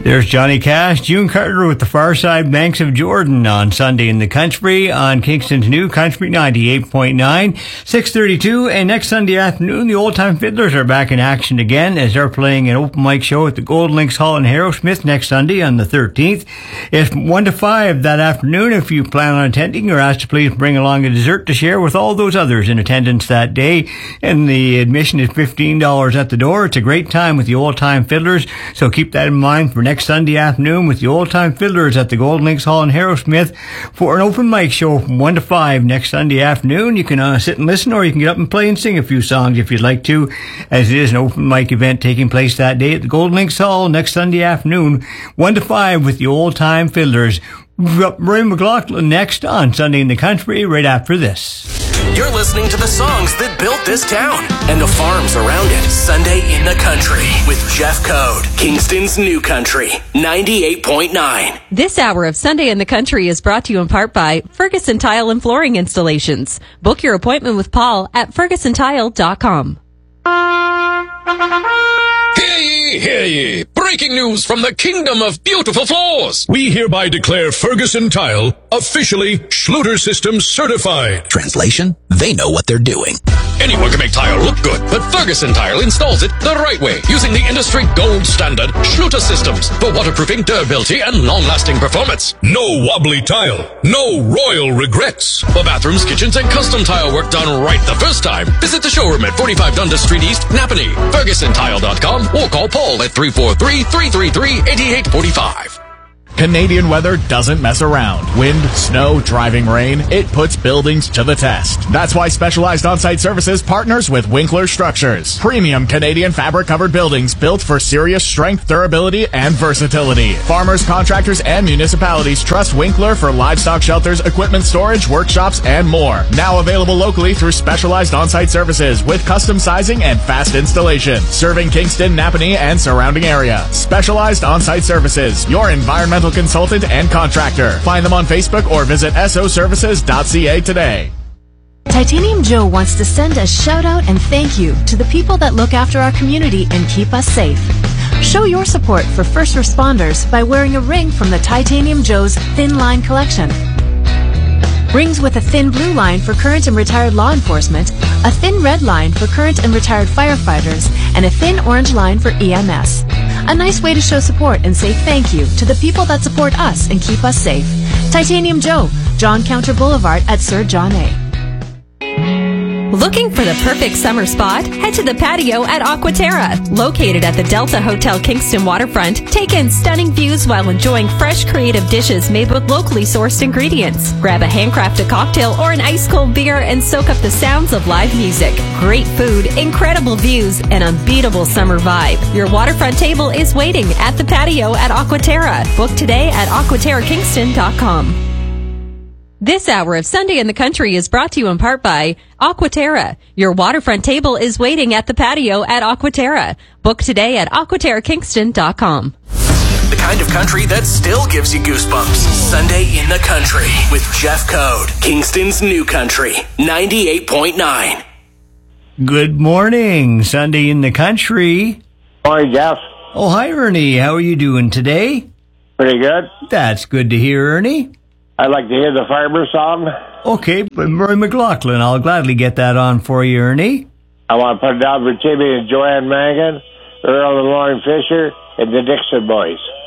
There's Johnny Cash, June Carter with the Far Side Banks of Jordan on Sunday in the Country on Kingston's New Country 98.9, 6:32, and next Sunday afternoon the Old Time Fiddlers are back in action again as they're playing an open mic show at the Golden Links Hall in Harrowsmith next Sunday on the 13th. It's 1 to 5 that afternoon. If you plan on attending, you're asked to please bring along a dessert to share with all those others in attendance that day, and the admission is $15 at the door. It's a great time with the Old Time Fiddlers, so keep that in mind for next Sunday afternoon with the Old Time Fiddlers at the Golden Links Hall in Harrowsmith for an open mic show from 1 to 5 next Sunday afternoon. You can sit and listen, or you can get up and play and sing a few songs if you'd like to, as it is an open mic event taking place that day at the Golden Links Hall next Sunday afternoon, 1 to 5 with the Old Time Fiddlers. We've got Roy McLaughlin next on Sunday in the Country right after this. You're listening to the songs that built this town and the farms around it. Sunday in the Country with Jeff Code, Kingston's New Country 98.9. This hour of Sunday in the Country is brought to you in part by Ferguson Tile and Flooring Installations. Book your appointment with Paul at fergusontile.com. Hear ye, hear ye! Breaking news from the Kingdom of Beautiful Floors! We hereby declare Ferguson Tile officially Schluter Systems certified. Translation, they know what they're doing. Anyone can make tile look good, but Ferguson Tile installs it the right way, using the industry gold standard Schluter Systems for waterproofing, durability, and long-lasting performance. No wobbly tile, no royal regrets. For bathrooms, kitchens, and custom tile work done right the first time, visit the showroom at 45 Dundas Street East, Napanee, FergusonTile.com, or call Paul at 343-333-8845. Canadian weather doesn't mess around. Wind, snow, driving rain, it puts buildings to the test. That's why Specialized On-Site Services partners with Winkler Structures. Premium Canadian fabric-covered buildings built for serious strength, durability, and versatility. Farmers, contractors, and municipalities trust Winkler for livestock shelters, equipment storage, workshops, and more. Now available locally through Specialized On-Site Services with custom sizing and fast installation. Serving Kingston, Napanee, and surrounding area. Specialized On-Site Services, your environmental consultant and contractor. Find them on Facebook or visit soservices.ca today. Titanium Joe wants to send a shout out and thank you to the people that look after our community and keep us safe. Show your support for first responders by wearing a ring from the Titanium Joe's Thin Line collection. Rings with a thin blue line for current and retired law enforcement, a thin red line for current and retired firefighters, and a thin orange line for EMS. A nice way to show support and say thank you to the people that support us and keep us safe. Titanium Joe, John Counter Boulevard at Sir John A. Looking for the perfect summer spot? Head to the patio at Aquaterra. Located at the Delta Hotel Kingston waterfront, take in stunning views while enjoying fresh, creative dishes made with locally sourced ingredients. Grab a handcrafted cocktail or an ice-cold beer and soak up the sounds of live music. Great food, incredible views, and unbeatable summer vibe. Your waterfront table is waiting at the patio at Aquaterra. Book today at aquaterrakingston.com. This hour of Sunday in the Country is brought to you in part by Aquaterra. Your waterfront table is waiting at the patio at Aquaterra. Book today at aquaterrakingston.com. The kind of country that still gives you goosebumps. Sunday in the Country with Jeff Code, Kingston's New Country 98.9. Good morning, Sunday in the Country. Hi, Jeff. Oh, hi, Ernie. How are you doing today? Pretty good. That's good to hear, Ernie. I'd like to hear the Farmer song. Okay, Roy McLaughlin, I'll gladly get that on for you, Ernie. I want to put it down for Timmy and Joanne Mangan, Earl and Lauren Fisher, and the Dixon Boys.